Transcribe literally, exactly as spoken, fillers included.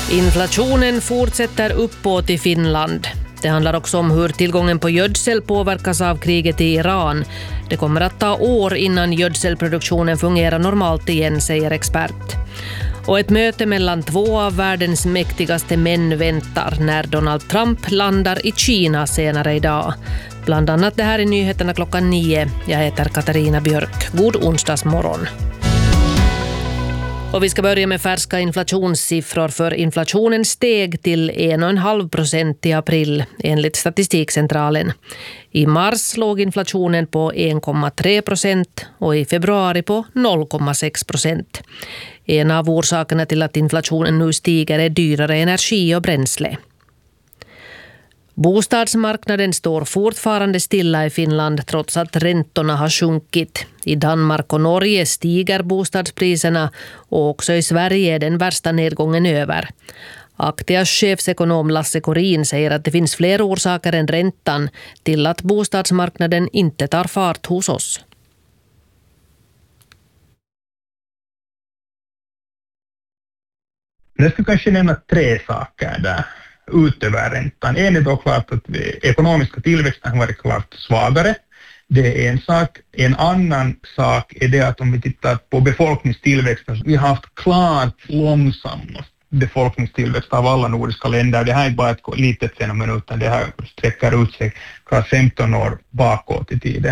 Inflationen fortsätter uppåt i Finland. Det handlar också om hur tillgången på gödsel påverkas av kriget i Iran. Det kommer att ta år innan gödselproduktionen fungerar normalt igen, säger expert. Och ett möte mellan två av världens mäktigaste män väntar när Donald Trump landar i Kina senare idag. Bland annat det här i nyheterna klockan nio. Jag heter Katarina Björk. God onsdagsmorgon. Och vi ska börja med färska inflationssiffror, för inflationen steg till en komma fem procent i april enligt Statistikcentralen. I mars låg inflationen på en komma tre procent och i februari på noll komma sex procent. En av orsakerna till att inflationen nu stiger är dyrare energi och bränsle. Bostadsmarknaden står fortfarande stilla i Finland trots att räntorna har sjunkit. I Danmark och Norge stiger bostadspriserna och också i Sverige är den värsta nedgången över. Aktias chefsekonom Lasse Korin säger att det finns fler orsaker än räntan till att bostadsmarknaden inte tar fart hos oss. Jag ska kanske nämna tre saker där utöver räntan. En är då klart att ekonomiska tillväxten har varit klart svagare. Det är en sak. En annan sak är det att om vi tittar på befolkningstillväxten, vi har haft klart långsammast befolkningstillväxt av alla nordiska länder. Det här är inte bara ett litet fenomen utan det här sträcker ut sig klart femton år bakåt i tiden.